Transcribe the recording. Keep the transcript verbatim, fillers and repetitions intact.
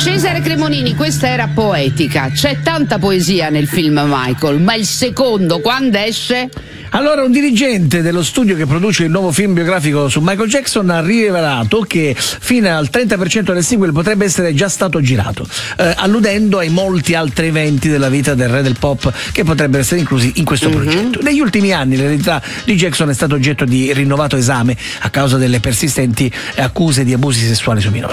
Cesare Cremonini, questa era poetica. C'è tanta poesia nel film Michael, ma il secondo quando esce? Allora, un dirigente dello studio che produce il nuovo film biografico su Michael Jackson ha rivelato che fino al trenta per cento del sequel potrebbe essere già stato girato, eh, alludendo ai molti altri eventi della vita del re del pop che potrebbero essere inclusi in questo mm-hmm. progetto. Negli ultimi anni l'eredità di Jackson è stato oggetto di rinnovato esame a causa delle persistenti accuse di abusi sessuali su minori.